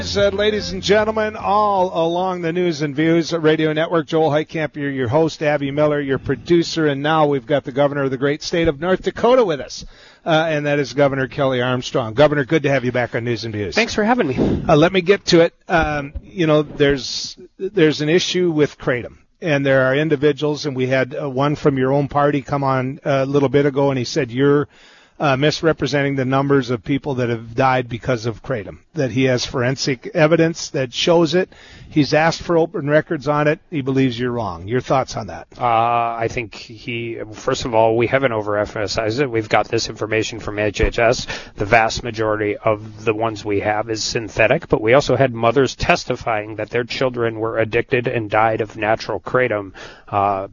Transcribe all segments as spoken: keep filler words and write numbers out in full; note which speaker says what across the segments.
Speaker 1: Uh, ladies and gentlemen, all along the News and Views Radio Network, Joel Heitkamp, you're your host, Abby Miller, your producer, and now we've got the governor of the great state of North Dakota with us, uh, and that is Governor Kelly Armstrong. Governor, good to have you back on News and Views.
Speaker 2: Thanks for having me.
Speaker 1: Uh, let me get to it. Um, you know, there's there's an issue with Kratom, and there are individuals, and we had uh, one from your own party come on a little bit ago, and he said you're Uh, misrepresenting the numbers of people that have died because of Kratom, that he has forensic evidence that shows it. He's asked for open records on it. He believes you're wrong. Your thoughts on that?
Speaker 2: Uh, I think he, first of all, we haven't overemphasized it. We've got this information from H H S. The vast majority of the ones we have is synthetic, but we also had mothers testifying that their children were addicted and died of natural Kratom. Uh,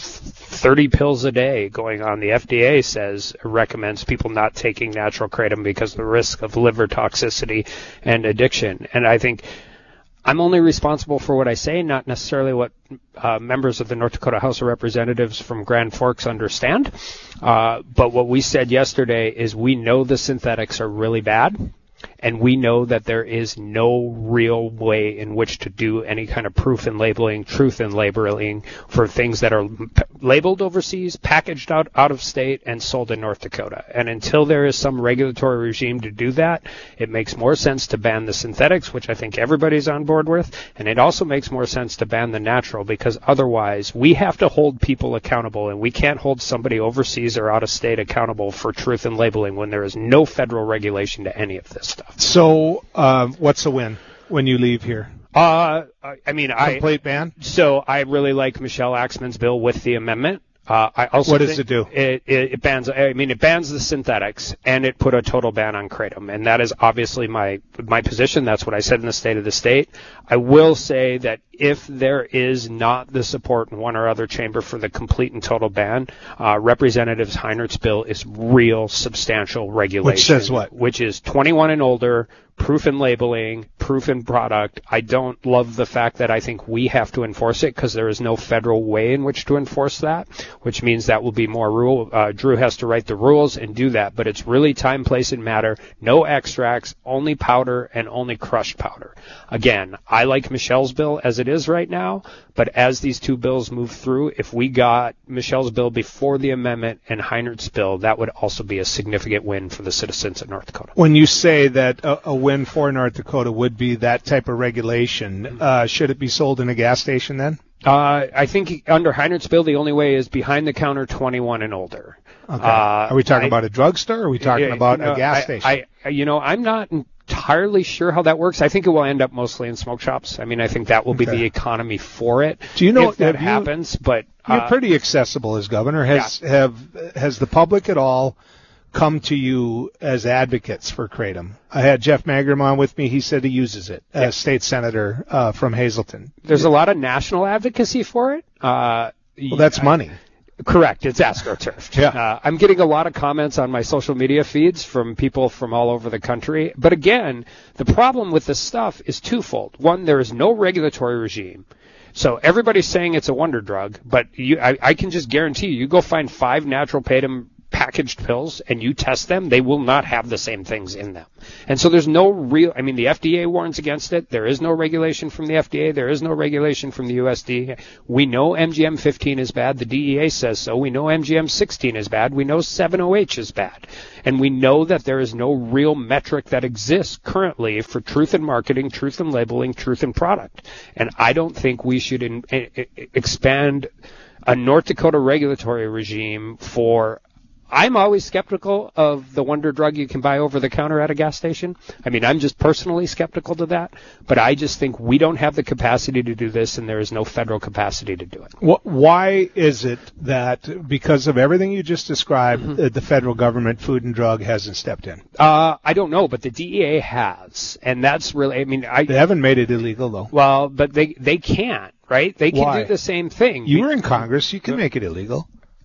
Speaker 2: thirty pills a day going on. The F D A says, recommends people not taking natural Kratom because of the risk of liver toxicity and addiction. And I think I'm only responsible for what I say, not necessarily what uh, members of the North Dakota House of Representatives from Grand Forks understand. Uh, but what we said yesterday is we know the synthetics are really bad. And we know that there is no real way in which to do any kind of proof in labeling, truth in labeling for things that are p- labeled overseas, packaged out, out of state, and sold in North Dakota. And until there is some regulatory regime to do that, it makes more sense to ban the synthetics, which I think everybody's on board with. And it also makes more sense to ban the natural, because otherwise we have to hold people accountable, and we can't hold somebody overseas or out of state accountable for truth in labeling when there is no federal regulation to any of this stuff.
Speaker 1: So, uh, what's a win when you leave here?
Speaker 2: Uh, I mean, I
Speaker 1: complete ban.
Speaker 2: So I really like Michelle Axman's bill with the amendment. Uh, I also
Speaker 1: what does
Speaker 2: think
Speaker 1: it do?
Speaker 2: It, it, it bans. I mean, it bans the synthetics, and it put a total ban on Kratom, and that is obviously my my position. That's what I said in the State of the State. I will say that if there is not the support in one or other chamber for the complete and total ban, uh, Representative Heinert's bill is real substantial regulation.
Speaker 1: Which says what?
Speaker 2: Which is twenty-one and older, proof in labeling, proof in product. I don't love the fact that I think we have to enforce it because there is no federal way in which to enforce that, which means that will be more rule. Uh, Drew has to write the rules and do that, but it's really time, place, and matter. No extracts, only powder and only crushed powder. Again, I like Michelle's bill as it is right now, but as these two bills move through, if we got Michelle's bill before the amendment and Heinert's bill, that would also be a significant win for the citizens of North Dakota.
Speaker 1: When you say that a, a win for North Dakota would be that type of regulation, uh, should it be sold in a gas station then?
Speaker 2: Uh, I think under Heinert's bill, the only way is behind the counter twenty-one and older.
Speaker 1: Okay.
Speaker 2: Uh,
Speaker 1: are we talking
Speaker 2: I,
Speaker 1: about a drugstore or are we talking
Speaker 2: uh,
Speaker 1: about
Speaker 2: no,
Speaker 1: a gas
Speaker 2: I,
Speaker 1: station?
Speaker 2: I, you know, I'm not entirely sure how that works. I think it will end up mostly in smoke shops. I mean, I think that will be
Speaker 1: okay.
Speaker 2: the economy for it.
Speaker 1: Do you know
Speaker 2: if that
Speaker 1: you,
Speaker 2: happens? But uh,
Speaker 1: you're pretty accessible as governor. Has
Speaker 2: yeah.
Speaker 1: have has the public at all come to you as advocates for Kratom? I had Jeff Mangrum on with me. He said he uses it as
Speaker 2: yeah.
Speaker 1: state senator uh, from Hazelton.
Speaker 2: There's a lot of national advocacy for it. Uh,
Speaker 1: well, that's
Speaker 2: I,
Speaker 1: money.
Speaker 2: Correct. It's AstroTurf.
Speaker 1: Yeah.
Speaker 2: Uh, I'm getting a lot of comments on my social media feeds from people from all over the country. But again, the problem with this stuff is twofold. One, there is no regulatory regime. So everybody's saying it's a wonder drug, but you, I, I can just guarantee you, you go find five natural Kratom packaged pills and you test them, they will not have the same things in them. And so there's no real, I mean, the F D A warns against it. There is no regulation from the F D A. There is no regulation from the U S D A. We know M G M fifteen is bad. The D E A says so. We know M G M sixteen is bad. We know seven O H is bad. And we know that there is no real metric that exists currently for truth in marketing, truth in labeling, truth in product. And I don't think we should in, in, expand a North Dakota regulatory regime for I'm always skeptical of the wonder drug you can buy over the counter at a gas station. I mean, I'm just personally skeptical to that, but I just think we don't have the capacity to do this, and there is no federal capacity to do it.
Speaker 1: Why is it that because of everything you just described, mm-hmm. the federal government, Food and Drug, hasn't stepped in?
Speaker 2: Uh, I don't know, but the D E A has, and that's really, I mean, I...
Speaker 1: They haven't made it illegal, though.
Speaker 2: Well, but they, they can't, right? They can
Speaker 1: Why?
Speaker 2: do the same thing.
Speaker 1: You were in Congress. You can make it illegal.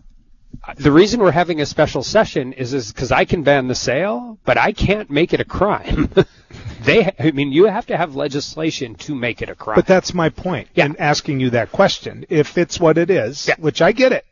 Speaker 2: The reason we're having a special session is is because I can ban the sale, but I can't make it a crime. they, I mean, you have to have legislation to make it a crime.
Speaker 1: But that's my point
Speaker 2: yeah.
Speaker 1: in asking you that question. If it's what it is,
Speaker 2: yeah.
Speaker 1: which I get it,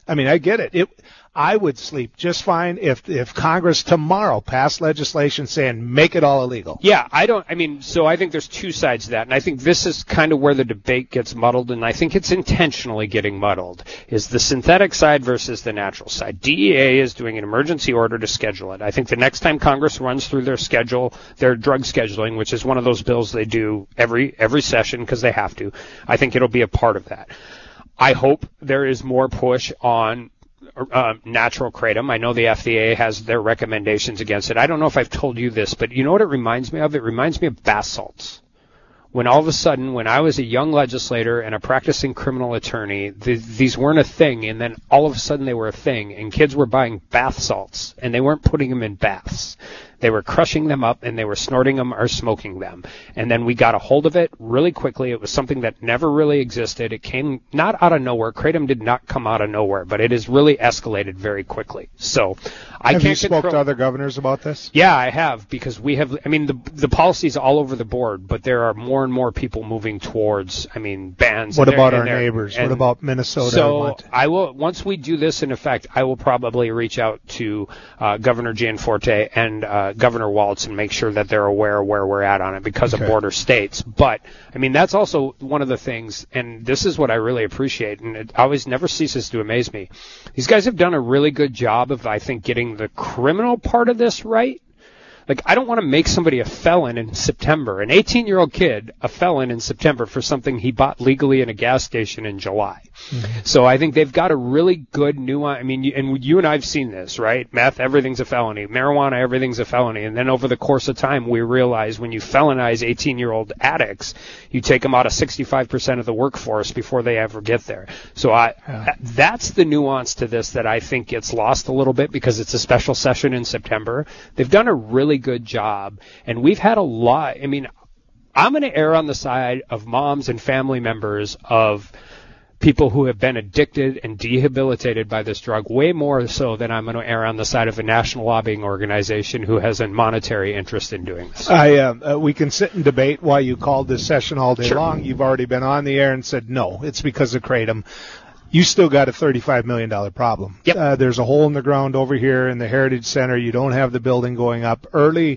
Speaker 1: I mean, I get it. It, I would sleep just fine if if Congress tomorrow passed legislation saying make it all illegal.
Speaker 2: Yeah, I don't, I mean, so I think there's two sides to that, and I think this is kind of where the debate gets muddled, and I think it's intentionally getting muddled, is the synthetic side versus the natural side. D E A is doing an emergency order to schedule it. I think the next time Congress runs through their schedule, their drug scheduling, which is one of those bills they do every every session because they have to, I think it'll be a part of that. I hope there is more push on Uh, natural kratom. I know the F D A has their recommendations against it. I don't know if I've told you this, but you know what it reminds me of? It reminds me of bath salts. When all of a sudden, when I was a young legislator and a practicing criminal attorney, th- these weren't a thing, and then all of a sudden they were a thing, and kids were buying bath salts, and they weren't putting them in baths. They were crushing them up, and they were snorting them or smoking them. And then we got a hold of it really quickly. It was something that never really existed. It came not out of nowhere. Kratom did not come out of nowhere, but it has really escalated very quickly. So I
Speaker 1: have
Speaker 2: can't
Speaker 1: you spoke
Speaker 2: control-
Speaker 1: to other governors about this?
Speaker 2: Yeah, I have, because we have, I mean, the the policy's all over the board, but there are more and more people moving towards, I mean, bans.
Speaker 1: What
Speaker 2: and
Speaker 1: about
Speaker 2: they're-
Speaker 1: our
Speaker 2: and they're-
Speaker 1: neighbors?
Speaker 2: and
Speaker 1: What about Minnesota?
Speaker 2: So
Speaker 1: What-
Speaker 2: I will, once we do this in effect, I will probably reach out to uh, Governor Gianforte and uh, Governor Walz and make sure that they're aware of where we're at on it because
Speaker 1: Okay.
Speaker 2: of border states. But, I mean, that's also one of the things, and this is what I really appreciate, and it always never ceases to amaze me. These guys have done a really good job of, I think, getting the criminal part of this right. Like, I don't want to make somebody a felon in September, an eighteen-year-old kid a felon in September for something he bought legally in a gas station in July. Mm-hmm. So I think they've got a really good nuance. I mean, you, and you and I have seen this, right? Meth, everything's a felony. Marijuana, everything's a felony. And then over the course of time, we realize when you felonize eighteen-year-old addicts, you take them out of sixty-five percent of the workforce before they ever get there. So I, yeah. that's the nuance to this that I think gets lost a little bit because it's a special session in September. They've done a really good job, and we've had a lot. I mean, I'm going to err on the side of moms and family members of people who have been addicted and rehabilitated by this drug way more so than I'm going to err on the side of a national lobbying organization who has a monetary interest in doing this.
Speaker 1: I, uh, uh, we can sit and debate why you called this session all day
Speaker 2: Sure.
Speaker 1: long. You've already been on the air and said, no, it's because of Kratom. You still got a thirty-five million dollars problem.
Speaker 2: Yep.
Speaker 1: Uh, there's a hole in the ground over here in the Heritage Center. You don't have the building going up. Early,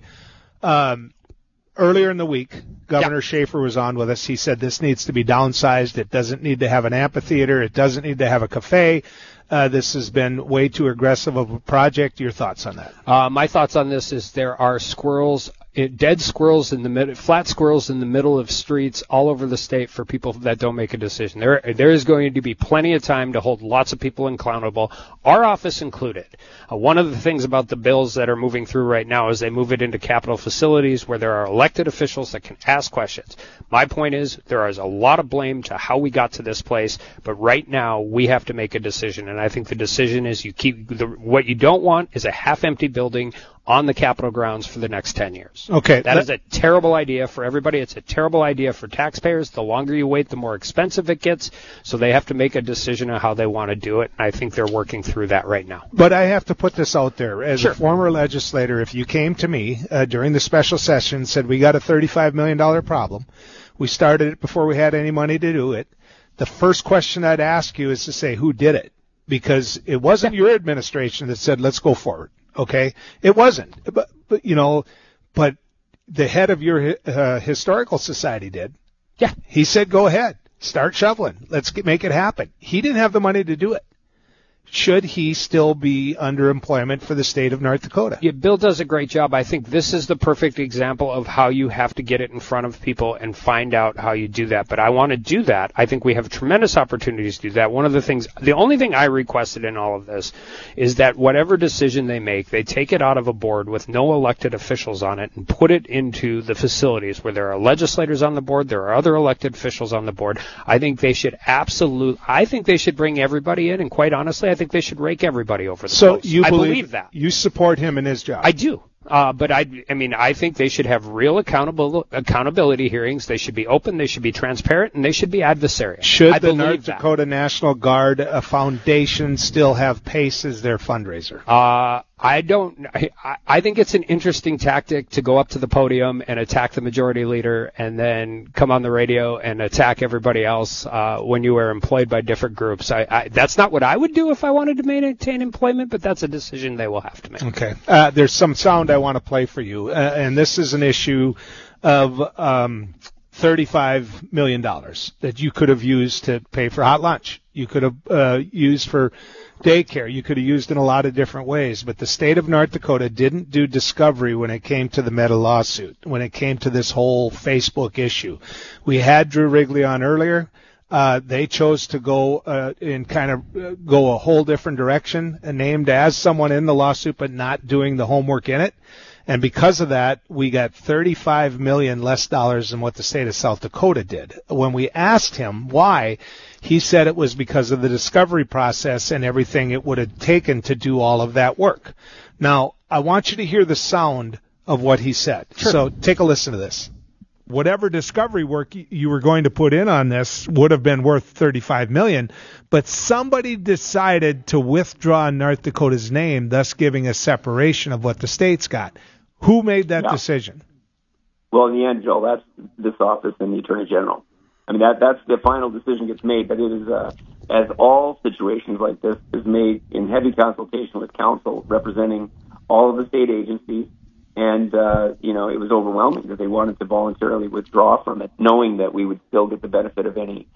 Speaker 1: um, earlier in the week, Governor
Speaker 2: yep.
Speaker 1: Schaefer was on with us. He said this needs to be downsized. It doesn't need to have an amphitheater. It doesn't need to have a cafe. Uh, this has been way too aggressive of a project. Your thoughts on that?
Speaker 2: Uh, my thoughts on this is there are squirrels, it, dead squirrels in the mid, flat squirrels in the middle of streets all over the state for people that don't make a decision. There, there is going to be plenty of time to hold lots of people accountable, our office included. Uh, one of the things about the bills that are moving through right now is they move it into Capitol facilities where there are elected officials that can ask questions. My point is there is a lot of blame to how we got to this place, but right now we have to make a decision, and I think the decision is you keep the, what you don't want is a half-empty building on the Capitol grounds for the next ten years.
Speaker 1: Okay.
Speaker 2: That, that is a terrible idea for everybody. It's a terrible idea for taxpayers. The longer you wait, the more expensive it gets. So they have to make a decision on how they want to do it. And I think they're working through that right now.
Speaker 1: But I have to put this out there. As
Speaker 2: Sure.
Speaker 1: a former legislator, if you came to me uh, during the special session and said, we got a thirty-five million dollars problem, we started it before we had any money to do it, the first question I'd ask you is to say, who did it? Because it wasn't your administration that said, let's go forward. Okay, it wasn't, but, but you know, but the head of your uh, historical society did.
Speaker 2: Yeah,
Speaker 1: he said, "Go ahead, start shoveling. Let's get, make it happen." He didn't have the money to do it. Should he still be under employment for the state of North Dakota?
Speaker 2: Yeah, Bill does a great job. I think this is the perfect example of how you have to get it in front of people and find out how you do that. But I want to do that. I think we have tremendous opportunities to do that. One of the things, the only thing I requested in all of this is that whatever decision they make, they take it out of a board with no elected officials on it and put it into the facilities where there are legislators on the board, there are other elected officials on the board. I think they should absolutely, I think they should bring everybody in, and quite honestly, I think they should rake everybody over the
Speaker 1: so
Speaker 2: post.
Speaker 1: you
Speaker 2: I
Speaker 1: believe,
Speaker 2: believe that.
Speaker 1: You support him in his job.
Speaker 2: I do. Uh, but I, I mean, I think they should have real accountable accountability hearings. They should be open. They should be transparent, and they should be adversarial.
Speaker 1: Should
Speaker 2: I
Speaker 1: the North
Speaker 2: that.
Speaker 1: Dakota National Guard a foundation still have PACE as their fundraiser?
Speaker 2: Uh, I don't. I, I think it's an interesting tactic to go up to the podium and attack the majority leader, and then come on the radio and attack everybody else uh, when you are employed by different groups. I, I, that's not what I would do if I wanted to maintain employment, but that's a decision they will have to make.
Speaker 1: Okay. Uh, there's some sound I want to play for you, uh, and this is an issue of um, thirty-five million dollars that you could have used to pay for hot lunch. You could have uh, used for daycare. You could have used in a lot of different ways, but the state of North Dakota didn't do discovery when it came to the Meta lawsuit, when it came to this whole Facebook issue. We had Drew Wrigley on earlier. Uh, they chose to go uh, in kind of uh, go a whole different direction, uh, named as someone in the lawsuit, but not doing the homework in it. And because of that, we got thirty-five million dollars less dollars than what the state of South Dakota did. When we asked him why, he said it was because of the discovery process and everything it would have taken to do all of that work. Now, I want you to hear the sound of what he said. Sure. So take a listen to this. Whatever discovery work you were going to put in on this would have been worth thirty-five million dollars, but somebody decided to withdraw North Dakota's name, thus giving a separation of what the state's got. Who made that yeah. decision?
Speaker 3: Well, in the end, Joel, that's this office and the Attorney General. I mean, that that's the final decision gets made, but it is, uh, as all situations like this, is made in heavy consultation with counsel representing all of the state agencies. And, uh, you know, it was overwhelming that they wanted to voluntarily withdraw from it, knowing that we would still get the benefit of any.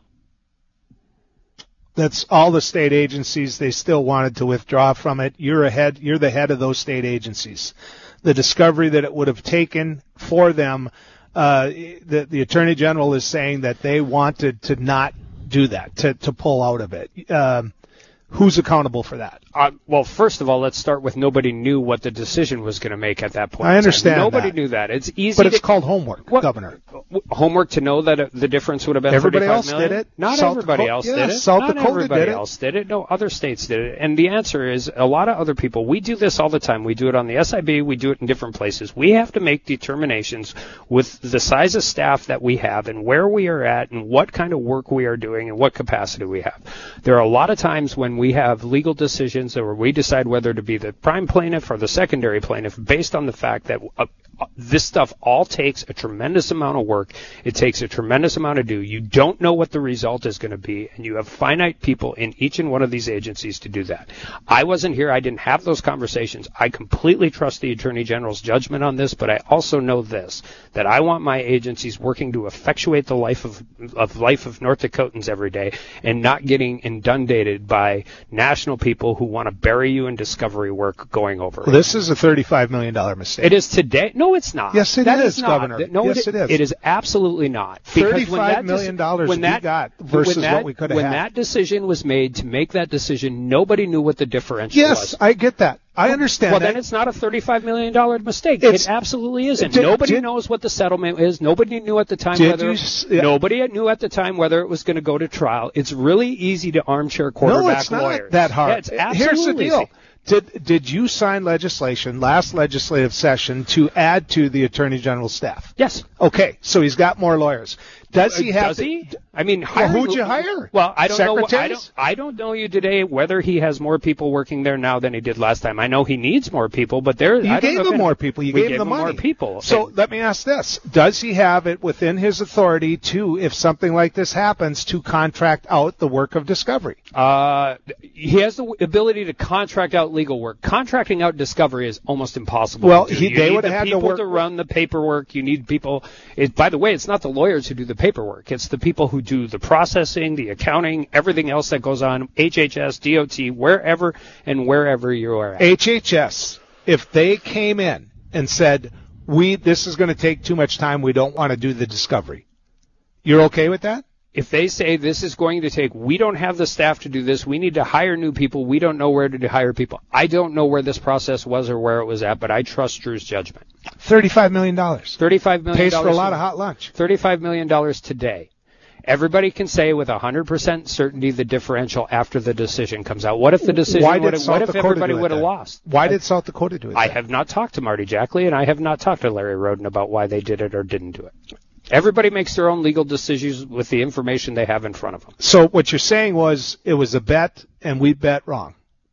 Speaker 1: That's all the state agencies. They still wanted to withdraw from it. You're ahead. You're the head of those state agencies. The discovery that it would have taken for them, uh, the, the Attorney General is saying that they wanted to not do that, to, to pull out of it. Um, Who's accountable for that?
Speaker 2: Uh, well, first of all, let's start with nobody knew what the decision was going to make at that point.
Speaker 1: I understand
Speaker 2: Nobody
Speaker 1: that.
Speaker 2: knew that. It's easy
Speaker 1: But it's
Speaker 2: to,
Speaker 1: called homework,
Speaker 2: what,
Speaker 1: Governor.
Speaker 2: Homework to know that the difference would have been
Speaker 1: everybody
Speaker 2: thirty-five
Speaker 1: else
Speaker 2: million?
Speaker 1: did it.
Speaker 2: Not
Speaker 1: South
Speaker 2: everybody
Speaker 1: Dakota,
Speaker 2: else
Speaker 1: yeah,
Speaker 2: did it.
Speaker 1: South
Speaker 2: Not
Speaker 1: Dakota
Speaker 2: everybody
Speaker 1: did it.
Speaker 2: else did it. No, other states did it. And the answer is a lot of other people. We do this all the time. We do it on the S I B. We do it in different places. We have to make determinations with the size of staff that we have and where we are at and what kind of work we are doing and what capacity we have. There are a lot of times when we have legal decisions or we decide whether to be the prime plaintiff or the secondary plaintiff based on the fact that uh, this stuff all takes a tremendous amount of work. It takes a tremendous amount to do. You don't know what the result is going to be, and you have finite people in each and one of these agencies to do that. I wasn't here. I didn't have those conversations. I completely trust the Attorney General's judgment on this, but I also know this, that I want my agencies working to effectuate the life of, of life of North Dakotans every day and not getting inundated by national people who want to bury you in discovery work going over.
Speaker 1: Well, this is a thirty-five million dollars mistake.
Speaker 2: It is today. No, it's not.
Speaker 1: Yes, it
Speaker 2: that
Speaker 1: is,
Speaker 2: is not.
Speaker 1: Governor.
Speaker 2: No,
Speaker 1: yes,
Speaker 2: it,
Speaker 1: it is.
Speaker 2: It is absolutely not.
Speaker 1: thirty-five million dollars
Speaker 2: when that,
Speaker 1: we got versus
Speaker 2: when that,
Speaker 1: what we could have
Speaker 2: when
Speaker 1: had.
Speaker 2: When that decision was made to make that decision, nobody knew what the differential
Speaker 1: yes,
Speaker 2: was.
Speaker 1: Yes, I get that. I
Speaker 2: well,
Speaker 1: understand
Speaker 2: well,
Speaker 1: that.
Speaker 2: then it's not a thirty-five million dollars mistake.
Speaker 1: It's,
Speaker 2: it absolutely isn't.
Speaker 1: Did,
Speaker 2: nobody
Speaker 1: did,
Speaker 2: knows what the settlement is. Nobody knew at the time
Speaker 1: did
Speaker 2: whether
Speaker 1: you, yeah.
Speaker 2: nobody knew at the time whether it was going to go to trial. It's really easy to armchair quarterback
Speaker 1: no, it's not
Speaker 2: lawyers.
Speaker 1: that hard.
Speaker 2: Yeah, it's absolutely
Speaker 1: Here's the deal.
Speaker 2: easy.
Speaker 1: Did did you sign legislation last legislative session to add to the Attorney General's staff?
Speaker 2: Yes.
Speaker 1: Okay, so he's got more lawyers. Does he have?
Speaker 2: Does
Speaker 1: to,
Speaker 2: he? I mean,
Speaker 1: well, who'd you hire?
Speaker 2: Well, I don't know. I
Speaker 1: Secretaries?
Speaker 2: don't. I don't know you today whether he has more people working there now than he did last time. I know he needs more people, but there.
Speaker 1: You
Speaker 2: I don't
Speaker 1: gave
Speaker 2: know
Speaker 1: him
Speaker 2: if
Speaker 1: more people. You
Speaker 2: we
Speaker 1: gave him the
Speaker 2: him
Speaker 1: money.
Speaker 2: More people.
Speaker 1: So
Speaker 2: and,
Speaker 1: let me ask this: does he have it within his authority to, if something like this happens, to contract out the work of discovery?
Speaker 2: Uh, he has the ability to contract out legal work. Contracting out discovery is almost impossible.
Speaker 1: Well,
Speaker 2: to do.
Speaker 1: he,
Speaker 2: you
Speaker 1: they
Speaker 2: need
Speaker 1: would
Speaker 2: the
Speaker 1: have had
Speaker 2: people
Speaker 1: to work
Speaker 2: to run the paperwork. You need people. It, by the way, it's not the lawyers who do the paperwork. It's the people who do the processing, the accounting, everything else that goes on, H H S, D O T, wherever and wherever you are at.
Speaker 1: H H S, if they came in and said, "We, this is going to take too much time, we don't want to do the discovery," you're okay with that?
Speaker 2: If they say this is going to take, we don't have the staff to do this, we need to hire new people, we don't know where to hire people. I don't know where this process was or where it was at, but I trust Drew's judgment.
Speaker 1: thirty-five million dollars.
Speaker 2: thirty-five million dollars.
Speaker 1: Pays for a lot of hot lunch.
Speaker 2: thirty-five million dollars today. Everybody can say with one hundred percent certainty the differential after the decision comes out. What if the decision
Speaker 1: Why
Speaker 2: would
Speaker 1: did
Speaker 2: have,
Speaker 1: South
Speaker 2: what if
Speaker 1: Dakota
Speaker 2: everybody
Speaker 1: do it
Speaker 2: would have
Speaker 1: then?
Speaker 2: lost?
Speaker 1: Why
Speaker 2: I,
Speaker 1: did South Dakota do it?
Speaker 2: I
Speaker 1: then?
Speaker 2: have not talked to Marty Jackley, and I have not talked to Larry Roden about why they did it or didn't do it. Everybody makes their own legal decisions with the information they have in front of them.
Speaker 1: So what you're saying was it was a bet, and we bet wrong.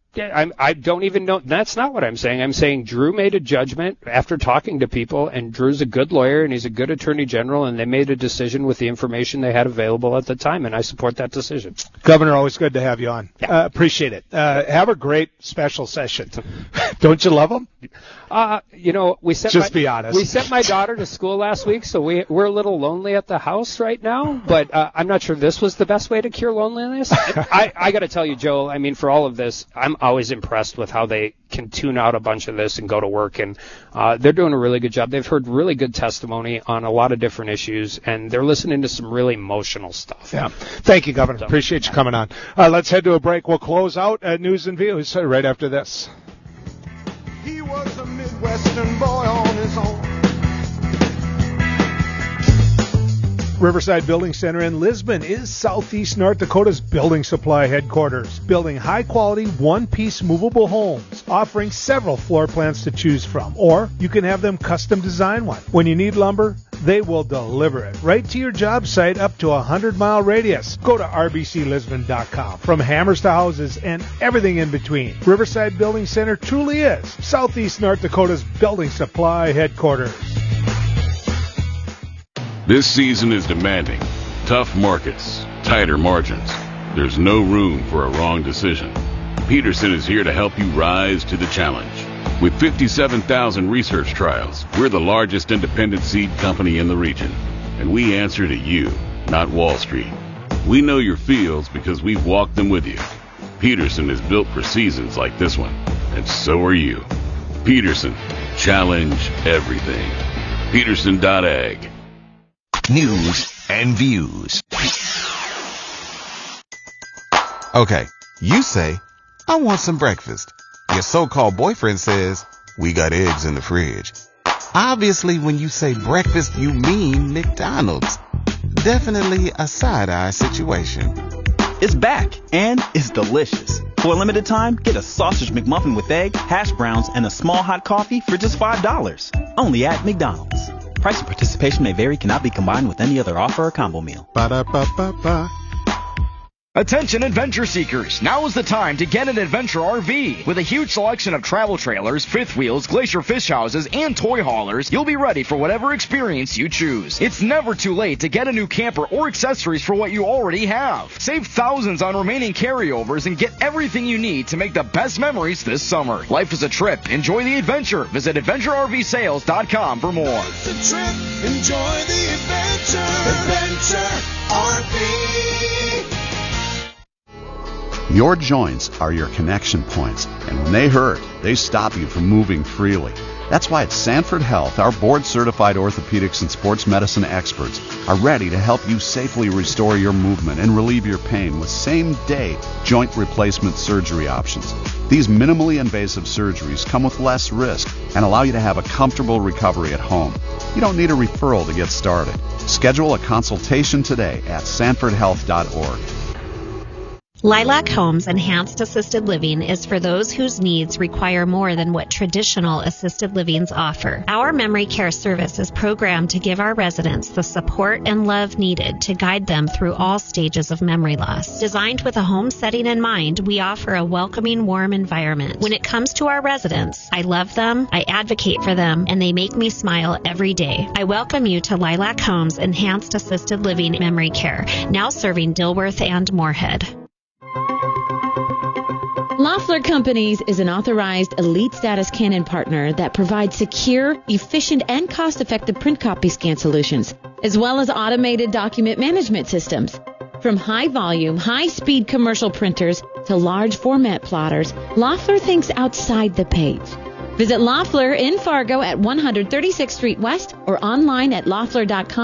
Speaker 2: I, I don't even know. That's not what I'm saying. I'm saying Drew made a judgment after talking to people, and Drew's a good lawyer, and he's a good attorney general, and they made a decision with the information they had available at the time, and I support that decision.
Speaker 1: Governor, always good to have you on. Yeah. Uh, appreciate it. Uh, have a great special session. Don't you love them?
Speaker 2: Uh, you know, we sent
Speaker 1: Just
Speaker 2: my,
Speaker 1: be honest.
Speaker 2: We sent my daughter to school last week, so we, we're a little lonely at the house right now, but uh, I'm not sure this was the best way to cure loneliness. I, I got to tell you, Joel, I mean, for all of this, I'm always impressed with how they can tune out a bunch of this and go to work, and uh, they're doing a really good job. They've heard really good testimony on a lot of different issues, and they're listening to some really emotional stuff.
Speaker 1: Yeah. Thank you, Governor. So, Appreciate you coming on. Uh, let's head to a break. We'll close out at News and Views right after this.
Speaker 4: He was a Midwestern boy on his own.
Speaker 1: Riverside Building Center in Lisbon is Southeast North Dakota's building supply headquarters, building high-quality, one-piece movable homes, offering several floor plans to choose from, or you can have them custom design one. When you need lumber, they will deliver it right to your job site up to a hundred-mile radius. Go to r b c lisbon dot com. From hammers to houses and everything in between, Riverside Building Center truly is Southeast North Dakota's building supply headquarters.
Speaker 5: This season is demanding. Tough markets, tighter margins. There's no room for a wrong decision. Peterson is here to help you rise to the challenge. With fifty-seven thousand research trials, we're the largest independent seed company in the region. And we answer to you, not Wall Street. We know your fields because we've walked them with you. Peterson is built for seasons like this one, and so are you. Peterson, challenge everything. Peterson dot ag.
Speaker 6: News and Views. Okay, you say, I want some breakfast. Your so-called boyfriend says, we got eggs in the fridge. Obviously, when you say breakfast, you mean McDonald's. Definitely a side-eye situation.
Speaker 7: It's back, and it's delicious. For a limited time, get a sausage McMuffin with egg, hash browns, and a small hot coffee for just five dollars. Only at McDonald's. Price and participation may vary, cannot be combined with any other offer or combo meal.
Speaker 6: Ba-da-ba-ba-ba.
Speaker 8: Attention adventure seekers, now is the time to get an adventure R V. With a huge selection of travel trailers, fifth wheels, glacier fish houses, and toy haulers, you'll be ready for whatever experience you choose. It's never too late to get a new camper or accessories for what you already have. Save thousands on remaining carryovers and get everything you need to make the best memories this summer. Life is a trip. Enjoy the adventure. Visit adventure r v sales dot com for more.
Speaker 4: It's a trip. Enjoy the adventure. Adventure R V.
Speaker 9: Your joints are your connection points, and when they hurt, they stop you from moving freely. That's why at Sanford Health, our board-certified orthopedics and sports medicine experts are ready to help you safely restore your movement and relieve your pain with same-day joint replacement surgery options. These minimally invasive surgeries come with less risk and allow you to have a comfortable recovery at home. You don't need a referral to get started. Schedule a consultation today at sanford health dot org.
Speaker 10: Lilac Homes Enhanced Assisted Living is for those whose needs require more than what traditional assisted livings offer. Our memory care service is programmed to give our residents the support and love needed to guide them through all stages of memory loss. Designed with a home setting in mind, we offer a welcoming, warm environment. When it comes to our residents, I love them, I advocate for them, and they make me smile every day. I welcome you to Lilac Homes Enhanced Assisted Living Memory Care, now serving Dilworth and Moorhead.
Speaker 11: Loeffler Companies is an authorized elite status Canon partner that provides secure, efficient, and cost-effective print copy scan solutions, as well as automated document management systems. From high-volume, high-speed commercial printers to large format plotters, Loeffler thinks outside the page. Visit Loeffler in Fargo at one thirty-sixth Street West or online at loeffler dot com.